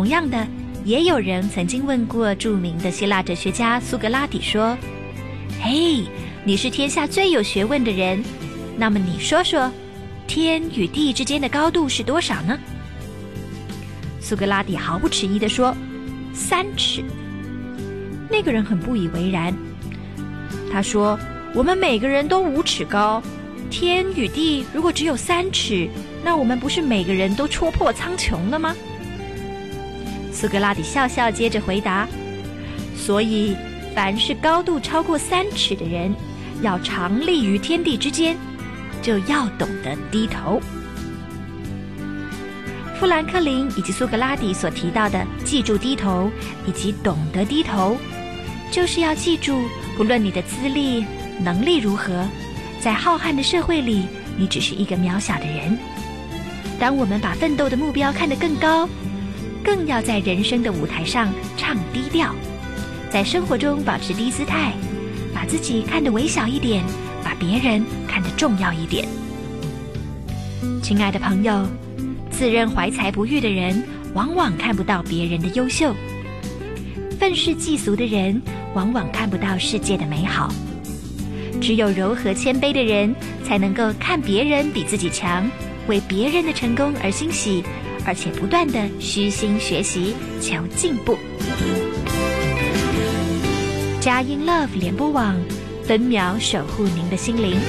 同样的，也有人曾经问过著名的希腊哲学家苏格拉底说：嘿，你是天下最有学问的人，那么你说说，天与地之间的高度是多少呢？苏格拉底毫不迟疑地说：3尺。那个人很不以为然，他说：我们每个人都5尺高，天与地如果只有3尺，那我们不是每个人都戳破苍穹了吗？苏格拉底笑笑接着回答：所以凡是高度超过3尺的人，要常立于天地之间，就要懂得低头。富兰克林以及苏格拉底所提到的记住低头以及懂得低头，就是要记住，不论你的资历能力如何，在浩瀚的社会里，你只是一个渺小的人。当我们把奋斗的目标看得更高，更要在人生的舞台上唱低调，在生活中保持低姿态，把自己看得微小一点，把别人看得重要一点。亲爱的朋友，自认怀才不遇的人往往看不到别人的优秀，愤世嫉俗的人往往看不到世界的美好。只有柔和谦卑的人才能够看别人比自己强，为别人的成功而欣喜，而且不断地虚心学习，求进步。佳音 Love 联播网，分秒守护您的心灵。